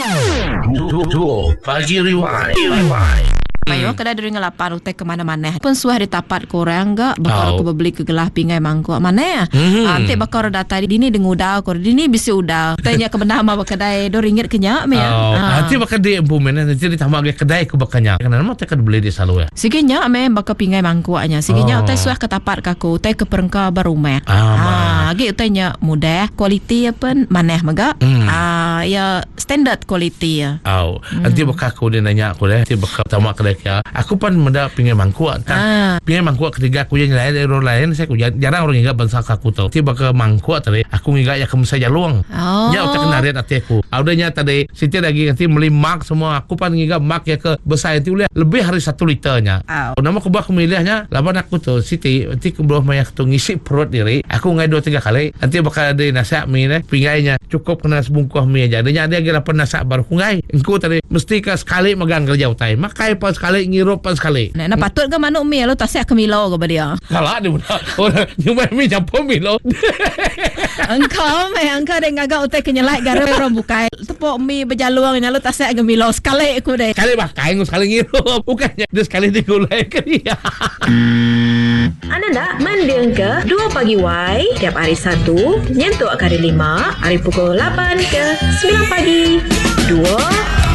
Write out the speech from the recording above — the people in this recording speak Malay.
Duo Pagi Rewind. Mayo kada dering lapar utai ke mana-mana. Pun suah ditapat korang gak bakal ke beli ke gelah pingai mangkuk mana ya. Ante bakal data dini dengudau kor dini bisi udau. Tanya ke benar ma kedai RM2 kenyak me ya. Nanti bakal di empumen nanti ditambah ke kedai ke bakanya. Kenapa mau tekan beli di salu ya. Siginya me bakal pingai mangkuknya. Siginya utai suah ketapat kaku utai ke perengka barumeh. Agi utainya mudah kualiti apa maneh maga. Ya standard kualiti ya. Nanti bakal aku dia nanya aku deh. Nanti bakal tamak kedai ya. Aku pun menda pingai mangkuk kan. Pingai mangkuk ketiga aku yang lain dari orang lain saya jarang orang ingat bangsa aku tahu. Tiba ke mangkuk tadi aku ingat ya kamu saja luang. Ya utak kenariat hati aku. Audanya tadi Siti lagi nanti beli mak semua. Aku pun ingat mak ya ke besar itu lebih hari 1 liternya. Nama aku bah milihnya lawan aku tuh Siti nanti ke belum banyak tuh ngisi perut diri. Aku ngai 2-3 kali. Nanti bakal ada nasihat mie pingainya cukup kena sebungkus mie aja. Adanya dia kira nasihat baru aku ngai. Engkau tadi mesti ke sekali megang kerja utai. Makai pas sekali ngirup pas sekali. Nah patut ke manuk mie lo tasik ke milo ke dia. Kalah dia orang nyumai mie campur milo. Engkau deh ngagak utai kenyelai gara orang bukai. Tepuk mie berjaluang lo tasik ke milo sekali aku deh. Sekali pakai sekali ngirup. Bukannya dia sekali digulai ke dia. Anda nak mendeng ke 2 Pagi Y tiap hari Sabtu nyentuk hari 5 hari pukul 8 ke 9 pagi. 2